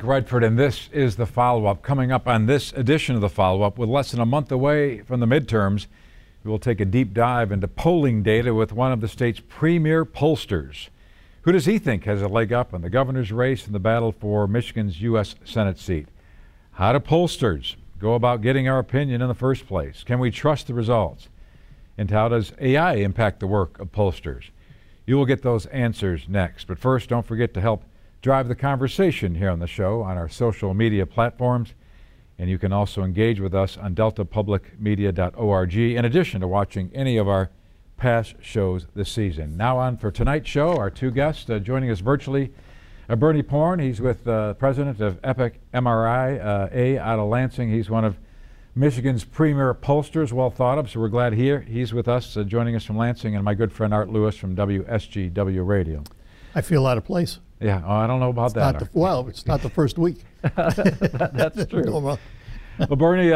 Redford, and this is the follow-up. Coming up on this edition of the follow-up, with less than a month away from the midterms, we will take a deep dive into polling data with one of the state's premier pollsters. Who does he think has a leg up in the governor's race and the battle for Michigan's U.S. Senate seat? How do pollsters go about getting our opinion in the first place? Can we trust the results? And how does AI impact the work of pollsters? You will get those answers next. But first, don't forget to help drive the conversation here on the show on our social media platforms. And you can also engage with us on deltapublicmedia.org, in addition to watching any of our past shows this season. Now on for tonight's show, our two guests joining us virtually. Bernie Porn, he's with president of Epic MRI out of Lansing. He's one of Michigan's premier pollsters, well thought of, so we're glad he's with us, joining us from Lansing, and my good friend Art Lewis from WSGW Radio. I feel out of place. Yeah, I don't know about that. Well, it's not the first week. That's true. No, Well, Bernie,